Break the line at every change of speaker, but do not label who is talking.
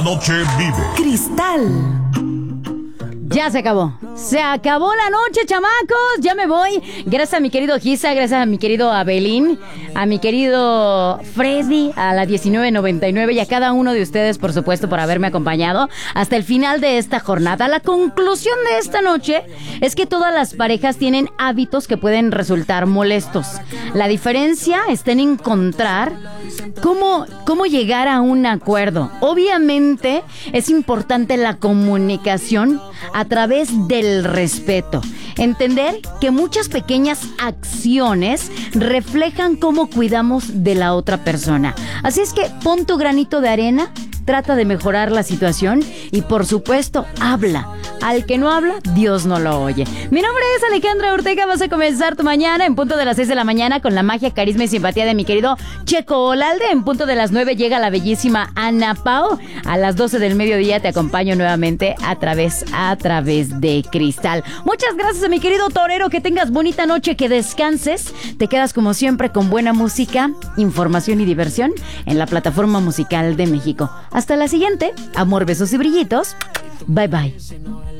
Noche vive.
Cristal.
Ya se acabó. Se acabó la noche, chamacos. Ya me voy. Gracias a mi querido Giza, gracias a mi querido Abelín, a mi querido Freddy, a la 1999 y a cada uno de ustedes, por supuesto, por haberme acompañado hasta el final de esta jornada. La conclusión de esta noche es que todas las parejas tienen hábitos que pueden resultar molestos. La diferencia está en encontrar cómo llegar a un acuerdo. Obviamente es importante la comunicación a través del respeto. Entender que muchas pequeñas acciones reflejan cómo cuidamos de la otra persona. Así es que pon tu granito de arena, trata de mejorar la situación y por supuesto habla. Al que no habla, Dios no lo oye. Mi nombre es Alejandra Ortega. Vas a comenzar tu mañana en punto de las 6 de la mañana con la magia, carisma y simpatía de mi querido Checo Olalde. En punto de las 9 llega la bellísima Ana Pao. A las 12 del mediodía te acompaño nuevamente a través de Cristal. Muchas gracias a mi querido torero. Que tengas bonita noche, que descanses. Te quedas como siempre con buena música, información y diversión en la plataforma musical de México. Hasta la siguiente. Amor, besos y brillitos. Bye bye.